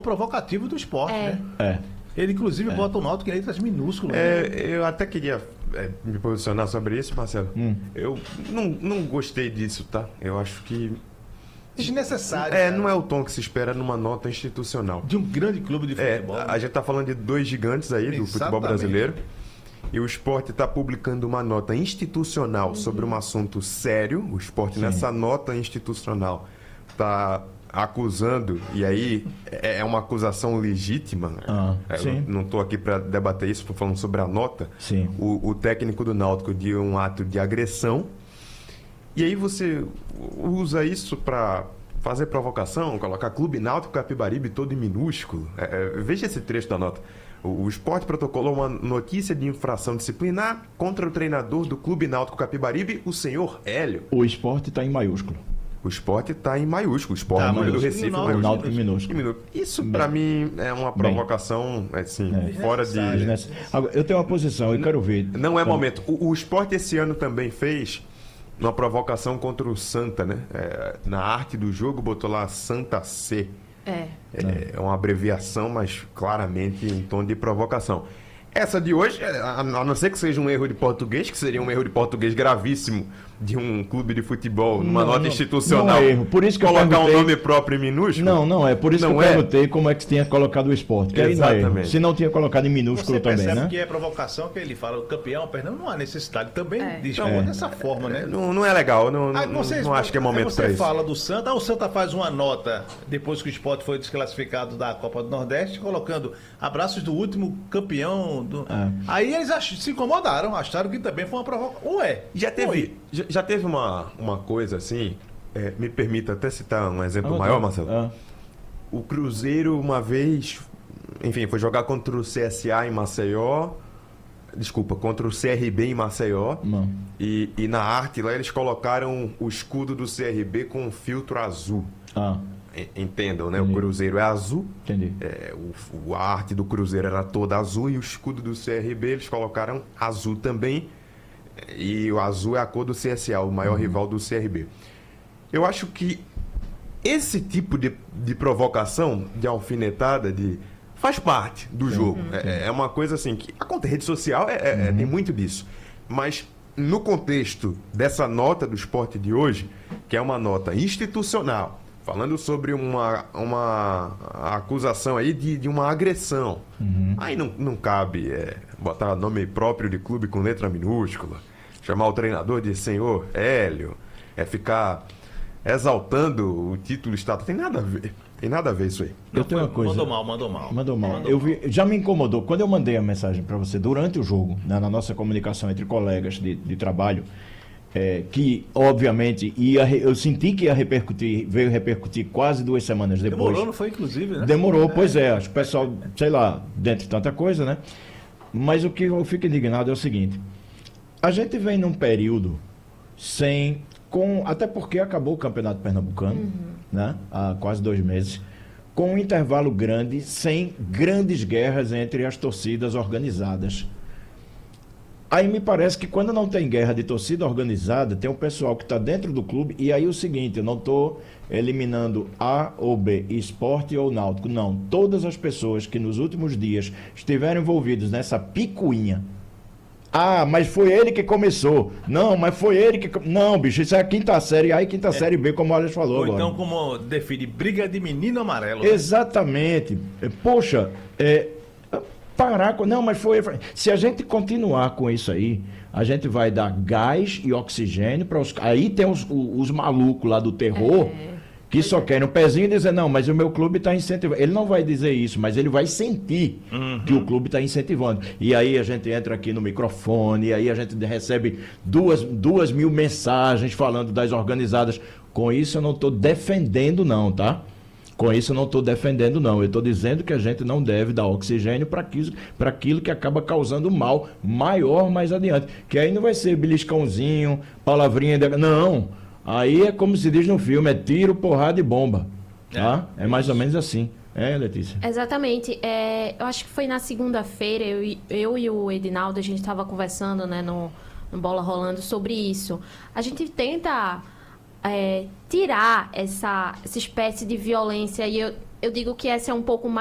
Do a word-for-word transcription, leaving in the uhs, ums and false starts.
provocativo do esporte, É. né? É. Ele, inclusive, bota o Náutico em letras minúsculas. né? É, eu até queria é, me posicionar sobre isso, Marcelo. Hum. Eu não, não gostei disso, tá? Eu acho que Desnecessário. é, cara. não é o tom que se espera numa nota institucional. De um grande clube de É, futebol. a gente tá falando de dois gigantes aí do futebol Exatamente. brasileiro. E o esporte está publicando uma nota institucional sobre um assunto sério. O esporte, Sim. nessa nota institucional, está acusando, e aí é é uma acusação legítima. né? Ah, É, eu sim. não estou aqui para debater isso, estou falando sobre a nota. Sim. O, o técnico do Náutico de um ato de agressão. E aí você usa isso para fazer provocação, colocar Clube Náutico Capibaribe todo em minúsculo. É, é, veja esse trecho da nota. O, o esporte protocolou uma notícia de infração disciplinar contra o treinador do Clube Náutico Capibaribe, o senhor Hélio. O esporte está em maiúsculo. O esporte está em maiúsculo. O esporte Tá, número do maiúsculo. Recife, E o O maiúsculo. Náutico em minúsculo. Em minúsculo. Isso, para mim, é uma provocação, assim, É. fora de... Desnece- Agora, eu tenho uma posição, eu quero ver. Não é Como- momento. O, o esporte esse ano também fez uma provocação contra o Santa, né? É, na arte do jogo botou lá Santa C. É. É, é uma abreviação, mas claramente em tom de provocação. Essa de hoje, é, a a não ser que seja um erro de português, que seria um erro de português gravíssimo de um clube de futebol, numa Não, nota não, institucional, não é erro. Por isso que eu colocar um perguntei- nome próprio em minúsculo. Não, não, é por isso Não que eu é? perguntei como é que tinha colocado o esporte. Que aí não é erro. Exatamente. Se não tinha colocado em minúsculo Você também, percebe né? que é provocação que ele fala, o campeão, perdão, não há necessidade. Também É. dispõe É. dessa forma, né? Não, não é legal, não, Aí não, vocês- não acho que é aí momento você para isso. fala do Santa, ah, o Santa faz uma nota depois que o esporte foi desclassificado da Copa do Nordeste, colocando abraços do último campeão. Do... É. Aí eles ach- se incomodaram, acharam que também foi uma provocação. Ué, Já teve, Oi. já, já teve uma, uma coisa assim, é, me permita até citar um exemplo Ah, maior, tá. Marcelo. Ah, O Cruzeiro, uma vez, enfim, foi jogar contra o C S A em Maceió, desculpa, contra o C R B em Maceió, não. e, e na arte lá eles colocaram o escudo do C R B com um filtro azul. Ah, E- Entendam, né? O Entendi. Cruzeiro é azul, entendi. é, o, o- a arte do Cruzeiro era toda azul e o escudo do C R B eles colocaram azul também. E o azul é a cor do C S A, o maior rival do C R B. Eu acho que esse tipo de, de provocação, de alfinetada, de faz parte do jogo. É, é uma coisa assim que a conta rede social é, é- é- tem muito disso. Mas no contexto dessa nota do esporte de hoje, que é uma nota institucional, falando sobre uma, uma acusação aí de, de uma agressão. Aí não, não cabe é, botar nome próprio de clube com letra minúscula, chamar o treinador de senhor Hélio, é ficar exaltando o título estatal. Tem nada a ver. Tem nada a ver isso aí. Eu tenho uma coisa. Mandou mal, mandou mal. Mandou mal. Mandou eu mal. vi, já me incomodou. Quando eu mandei a mensagem para você durante o jogo, né, na nossa comunicação entre colegas de, de trabalho, é, que obviamente ia, re- eu senti que ia repercutir, veio repercutir quase duas semanas depois. Demorou, não foi, inclusive, né? Demorou, pois é. Acho que o pessoal, sei lá, dentre tanta coisa, né? Mas o que eu fico indignado é o seguinte: a gente vem num período sem. Com, até porque acabou o Campeonato Pernambucano, né? Há quase dois meses. Com um intervalo grande, sem grandes guerras entre as torcidas organizadas. Aí me parece que quando não tem guerra de torcida organizada, tem um pessoal que está dentro do clube, e aí o seguinte, eu não estou eliminando A ou B, esporte ou náutico, não. Todas as pessoas que nos últimos dias estiveram envolvidas nessa picuinha. Ah, mas foi ele que começou. Não, mas foi ele que... com- Não, bicho, isso é a quinta série A e quinta série B, como o Alex falou Ou agora. então, como define, briga de menino amarelo. Exatamente. É, Poxa, é, parar com. Não, mas foi. Se a gente continuar com isso aí, a gente vai dar gás e oxigênio para os. Aí tem os, os, os malucos lá do terror. Que só querem um pezinho e dizer, não, mas o meu clube está incentivando. Ele não vai dizer isso, mas ele vai sentir que o clube está incentivando. E aí a gente entra aqui no microfone, e aí a gente recebe duas, duas mil mensagens falando das organizadas. Com isso eu não estou defendendo, não, tá? Com isso eu não estou defendendo, não. Eu estou dizendo que a gente não deve dar oxigênio para aquilo, para aquilo que acaba causando mal maior mais adiante. Que aí não vai ser beliscãozinho, palavrinha... De... Não. Aí é como se diz no filme, é tiro, porrada e bomba. Tá? É, mais ou menos assim. É, Letícia? Exatamente. É, eu acho que foi na segunda-feira, eu, e- eu e o Edinaldo, a gente estava conversando, né, no, no Bola Rolando sobre isso. A gente tenta é, tirar essa, essa espécie de violência, e eu, eu digo que essa é um pouco mais